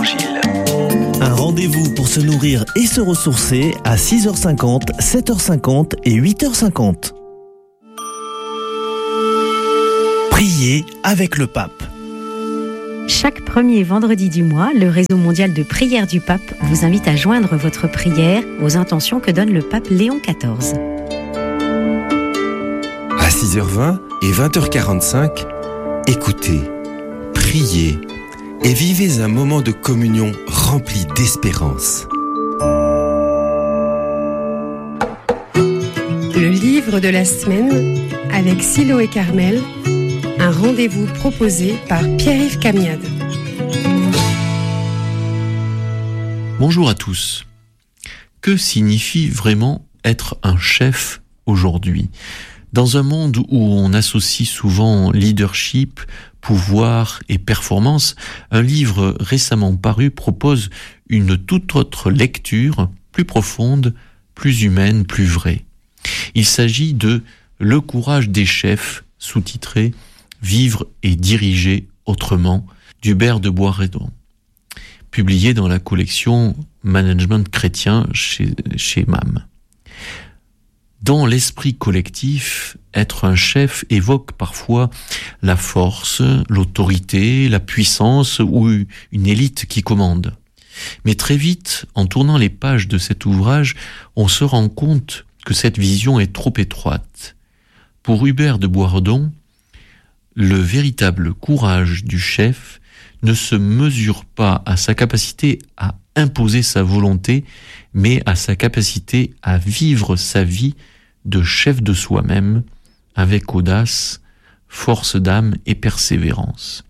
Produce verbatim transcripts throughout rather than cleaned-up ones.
l'Évangile. Un rendez-vous pour se nourrir et se ressourcer à six heures cinquante, sept heures cinquante et huit heures cinquante. Prier avec le pape. Chaque premier vendredi du mois, le réseau mondial de prière du pape vous invite à joindre votre prière aux intentions que donne le pape Léon quatorze. À six heures vingt et vingt heures quarante-cinq, écoutez, priez et vivez un moment de communion rempli d'espérance. Le livre de la semaine avec Silo et Carmel, un rendez-vous proposé par Pierre-Yves Camiade. Bonjour à tous. Que signifie vraiment être un chef aujourd'hui ? Dans un monde où on associe souvent leadership, pouvoir et performance, un livre récemment paru propose une toute autre lecture, plus profonde, plus humaine, plus vraie. Il s'agit de Le courage des chefs, sous-titré « Vivre et diriger autrement » d'Hubert de Boisredon, publié dans la collection Management chrétien chez, chez M A M. Dans l'esprit collectif, être un chef évoque parfois la force, l'autorité, la puissance ou une élite qui commande. Mais très vite, en tournant les pages de cet ouvrage, on se rend compte que cette vision est trop étroite. Pour Hubert de Boisredon, le véritable courage du chef ne se mesure pas à sa capacité à imposer sa volonté, mais à sa capacité à vivre sa vie de chef de soi-même, avec audace, force d'âme et persévérance.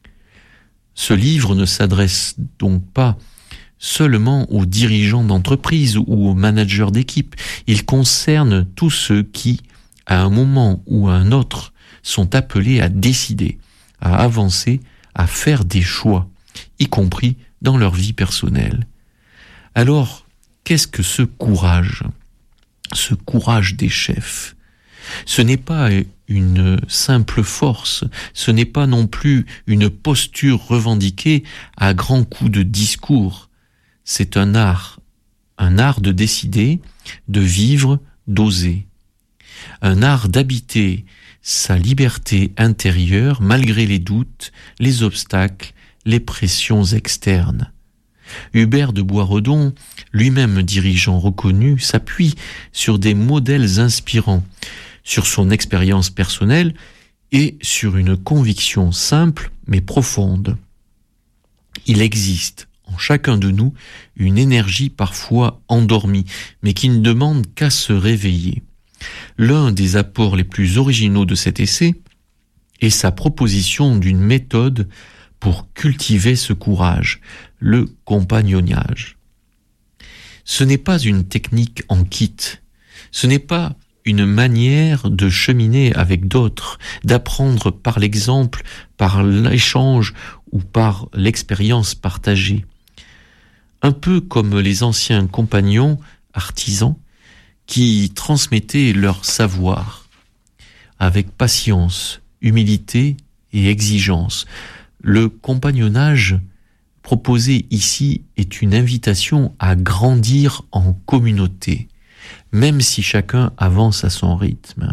Ce livre ne s'adresse donc pas seulement aux dirigeants d'entreprise ou aux managers d'équipe. Il concerne tous ceux qui, à un moment ou à un autre, sont appelés à décider, à avancer, à faire des choix, y compris dans leur vie personnelle. Alors, qu'est-ce que ce courage ? Ce courage des chefs, ce n'est pas une simple force, ce n'est pas non plus une posture revendiquée à grands coups de discours. C'est un art, un art de décider, de vivre, d'oser. Un art d'habiter sa liberté intérieure malgré les doutes, les obstacles, les pressions externes. Hubert de Boisredon, lui-même dirigeant reconnu, s'appuie sur des modèles inspirants, sur son expérience personnelle et sur une conviction simple mais profonde. Il existe en chacun de nous une énergie parfois endormie, mais qui ne demande qu'à se réveiller. L'un des apports les plus originaux de cet essai est sa proposition d'une méthode pour cultiver ce courage, le compagnonnage. Ce n'est pas une technique en kit, ce n'est pas une manière de cheminer avec d'autres, d'apprendre par l'exemple, par l'échange ou par l'expérience partagée. Un peu comme les anciens compagnons artisans qui transmettaient leur savoir avec patience, humilité et exigence. Le compagnonnage proposé ici est une invitation à grandir en communauté, même si chacun avance à son rythme.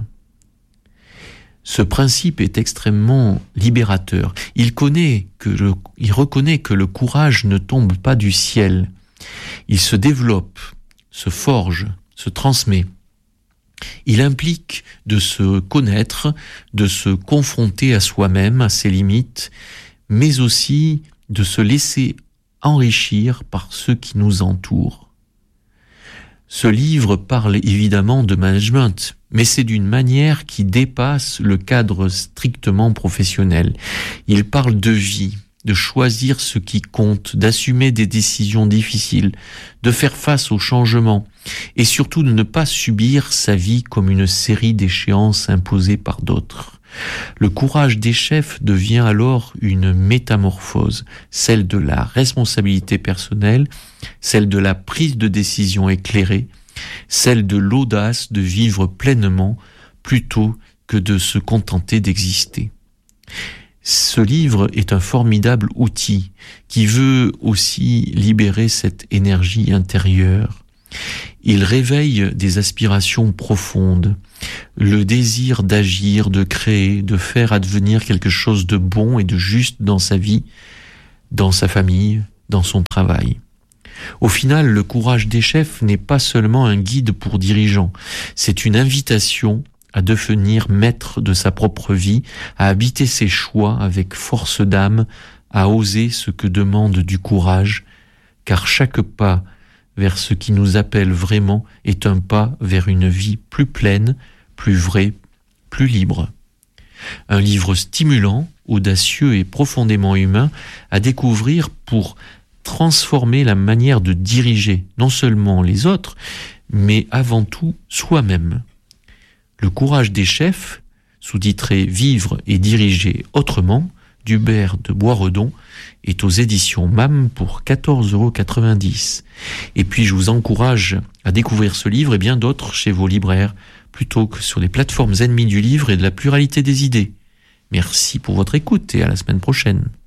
Ce principe est extrêmement libérateur. Il connaît que le, il reconnaît que le courage ne tombe pas du ciel. Il se développe, se forge, se transmet. Il implique de se connaître, de se confronter à soi-même, à ses limites, mais aussi de se laisser enrichir par ceux qui nous entourent. Ce livre parle évidemment de management, mais c'est d'une manière qui dépasse le cadre strictement professionnel. Il parle de vie, de choisir ce qui compte, d'assumer des décisions difficiles, de faire face aux changements, et surtout de ne pas subir sa vie comme une série d'échéances imposées par d'autres. Le courage des chefs devient alors une métamorphose, celle de la responsabilité personnelle, celle de la prise de décision éclairée, celle de l'audace de vivre pleinement plutôt que de se contenter d'exister. Ce livre est un formidable outil qui veut aussi libérer cette énergie intérieure. Il réveille des aspirations profondes, le désir d'agir, de créer, de faire advenir quelque chose de bon et de juste dans sa vie, dans sa famille, dans son travail. Au final, le courage des chefs n'est pas seulement un guide pour dirigeants, c'est une invitation à devenir maître de sa propre vie, à habiter ses choix avec force d'âme, à oser ce que demande du courage, car chaque pas vers ce qui nous appelle vraiment est un pas vers une vie plus pleine, plus vraie, plus libre. Un livre stimulant, audacieux et profondément humain à découvrir pour transformer la manière de diriger non seulement les autres, mais avant tout soi-même. Le courage des chefs, sous-titré « Vivre et diriger autrement » d'Hubert de Boisredon, est aux éditions M A M pour quatorze euros quatre-vingt-dix. Et puis je vous encourage à découvrir ce livre et bien d'autres chez vos libraires, plutôt que sur les plateformes ennemies du livre et de la pluralité des idées. Merci pour votre écoute et à la semaine prochaine.